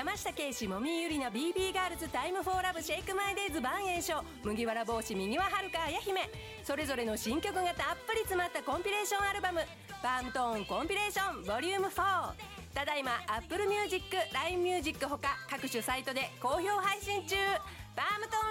山下圭史、もみゆりな、 BB ガールズ、タイムフォーラブ、シェイクマイデイズ、万栄翔、麦わら帽子、右ははるか、綾姫、それぞれの新曲がたっぷり詰まったコンピレーションアルバム、パームトーンコンピレーションボリューム4、ただいま Apple Music、LINE Music ほか各種サイトで好評配信中。パームトーン